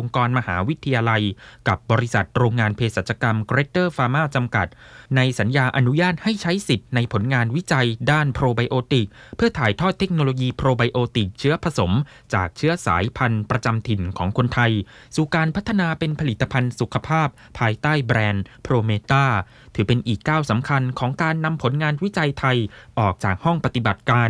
กรมหาวิทยาลัยกับบริษัทโรงงานเภสัชกรรม Greater Pharma จำกัดในสัญญาอนุญาตให้ใช้สิทธิ์ในผลงานวิจัยด้านโปรไบโอติกเพื่อถ่ายทอดเทคโนโลยีโปรไบโอติกเชื้อผสมจากเชื้อสายพันธุ์ประจำถิ่นของคนไทยสู่การพัฒนาเป็นผลิตภัณฑ์สุขภาพภายใต้แบรนด์โปรเมตาถือเป็นอีกก้าวสำคัญของการนำผลงานวิจัยไทยออกจากห้องปฏิบัติการ